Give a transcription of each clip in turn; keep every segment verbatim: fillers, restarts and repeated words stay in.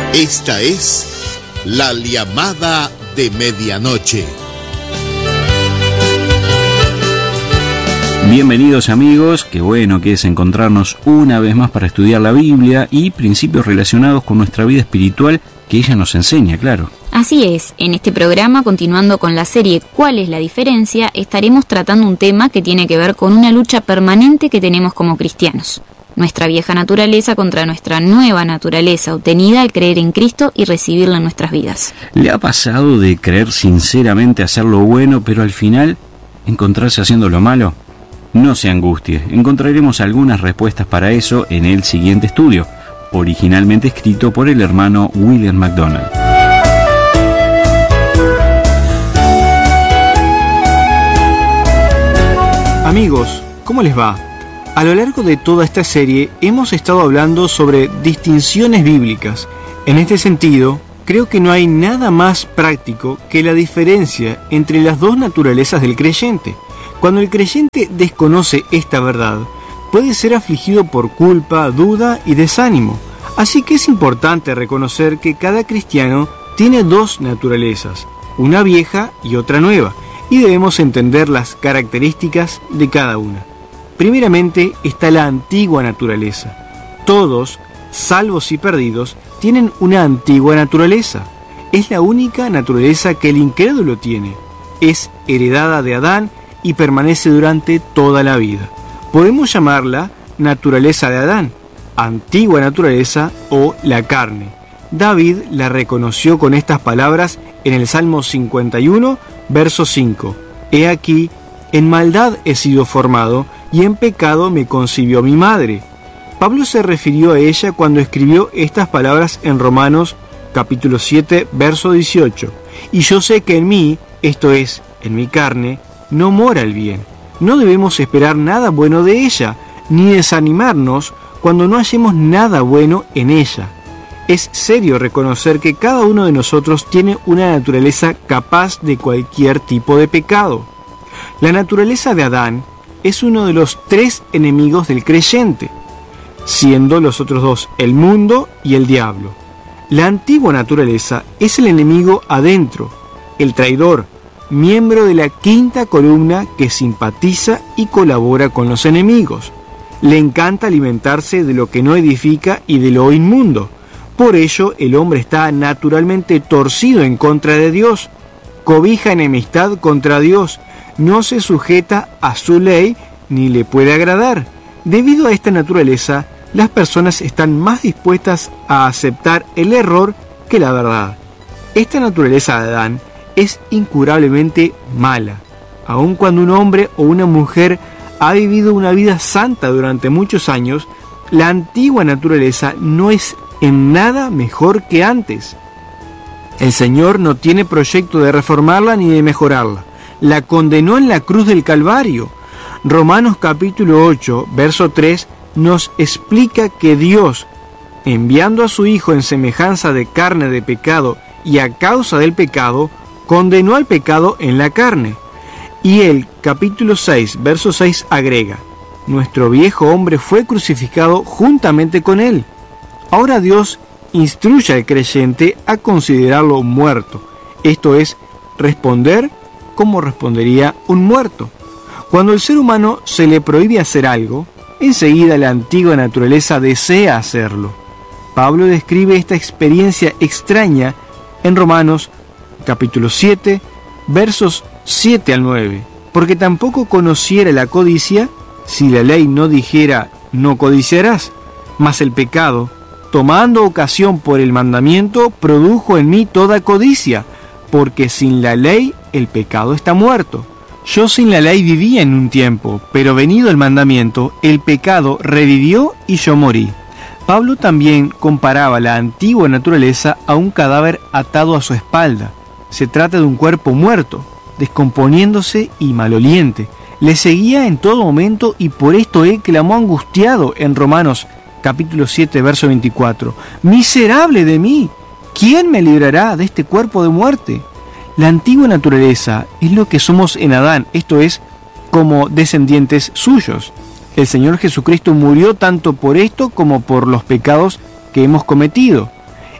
Esta es la llamada de medianoche. Bienvenidos amigos, qué bueno que es encontrarnos una vez más para estudiar la Biblia y principios relacionados con nuestra vida espiritual que ella nos enseña, claro. Así es, en este programa, continuando con la serie ¿Cuál es la diferencia?, estaremos tratando un tema que tiene que ver con una lucha permanente que tenemos como cristianos. Nuestra vieja naturaleza contra nuestra nueva naturaleza obtenida al creer en Cristo y recibirla en nuestras vidas. ¿Le ha pasado de creer sinceramente hacer lo bueno, pero al final encontrarse haciendo lo malo? No se angustie, encontraremos algunas respuestas para eso en el siguiente estudio, originalmente escrito por el hermano William MacDonald. Amigos, ¿cómo les va? A lo largo de toda esta serie hemos estado hablando sobre distinciones bíblicas. En este sentido, creo que no hay nada más práctico que la diferencia entre las dos naturalezas del creyente. Cuando el creyente desconoce esta verdad, puede ser afligido por culpa, duda y desánimo. Así que es importante reconocer que cada cristiano tiene dos naturalezas, una vieja y otra nueva, y debemos entender las características de cada una. Primeramente está la antigua naturaleza. Todos, salvos y perdidos, tienen una antigua naturaleza. Es la única naturaleza que el incrédulo tiene. Es heredada de Adán y permanece durante toda la vida. Podemos llamarla naturaleza de Adán, antigua naturaleza o la carne. David la reconoció con estas palabras en el Salmo cincuenta y uno, verso cinco. He aquí, en maldad he sido formado, y en pecado me concibió mi madre. Pablo se refirió a ella cuando escribió estas palabras en Romanos capítulo siete, verso dieciocho. Y yo sé que en mí, esto es, en mi carne, no mora el bien. No debemos esperar nada bueno de ella, ni desanimarnos cuando no hallemos nada bueno en ella. Es serio reconocer que cada uno de nosotros tiene una naturaleza capaz de cualquier tipo de pecado. La naturaleza de Adán es uno de los tres enemigos del creyente, siendo los otros dos el mundo y el diablo. La antigua naturaleza es el enemigo adentro, el traidor, miembro de la quinta columna que simpatiza y colabora con los enemigos. Le encanta alimentarse de lo que no edifica y de lo inmundo. Por ello, el hombre está naturalmente torcido en contra de Dios, cobija enemistad contra Dios, no se sujeta a su ley ni le puede agradar. Debido a esta naturaleza, las personas están más dispuestas a aceptar el error que la verdad. Esta naturaleza de Adán es incurablemente mala. Aun cuando un hombre o una mujer ha vivido una vida santa durante muchos años, la antigua naturaleza no es en nada mejor que antes. El Señor no tiene proyecto de reformarla ni de mejorarla. La condenó en la cruz del Calvario. Romanos capítulo ocho, verso tres, nos explica que Dios, enviando a su Hijo en semejanza de carne de pecado y a causa del pecado, condenó al pecado en la carne. Y el capítulo seis, verso seis agrega, nuestro viejo hombre fue crucificado juntamente con él. Ahora Dios instruye al creyente a considerarlo muerto, esto es, responder como respondería un muerto. Cuando al ser humano se le prohíbe hacer algo, enseguida la antigua naturaleza desea hacerlo. Pablo describe esta experiencia extraña en Romanos capítulo siete, versos siete al nueve. Porque tampoco conociera la codicia, si la ley no dijera no codiciarás, mas el pecado, tomando ocasión por el mandamiento, produjo en mí toda codicia, porque sin la ley el pecado está muerto. Yo sin la ley vivía en un tiempo, pero venido el mandamiento, el pecado revivió y yo morí. Pablo también comparaba la antigua naturaleza a un cadáver atado a su espalda. Se trata de un cuerpo muerto, descomponiéndose y maloliente. Le seguía en todo momento y por esto él clamó angustiado en Romanos capítulo siete, verso veinticuatro. ¡Miserable de mí! ¿Quién me librará de este cuerpo de muerte? La antigua naturaleza es lo que somos en Adán, esto es, como descendientes suyos. El Señor Jesucristo murió tanto por esto como por los pecados que hemos cometido.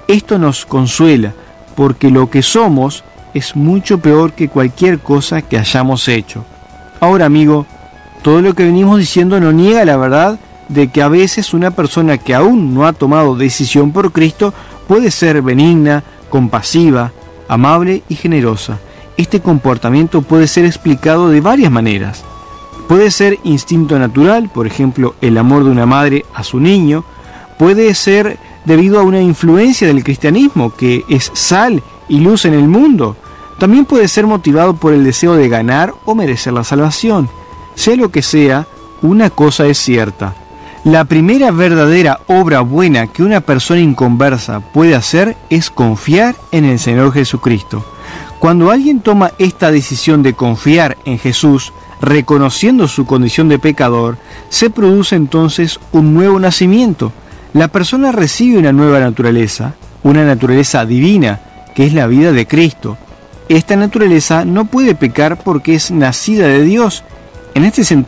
Esto nos consuela, porque lo que somos es mucho peor que cualquier cosa que hayamos hecho. Ahora, amigo, todo lo que venimos diciendo no niega la verdad de que a veces una persona que aún no ha tomado decisión por Cristo puede ser benigna, compasiva, amable y generosa. Este comportamiento puede ser explicado de varias maneras. Puede ser instinto natural, por ejemplo, el amor de una madre a su niño. Puede ser debido a una influencia del cristianismo, que es sal y luz en el mundo. También puede ser motivado por el deseo de ganar o merecer la salvación. Sea lo que sea, una cosa es cierta. La primera verdadera obra buena que una persona inconversa puede hacer es confiar en el Señor Jesucristo. Cuando alguien toma esta decisión de confiar en Jesús, reconociendo su condición de pecador, se produce entonces un nuevo nacimiento. La persona recibe una nueva naturaleza, una naturaleza divina, que es la vida de Cristo. Esta naturaleza no puede pecar porque es nacida de Dios. En este sentido,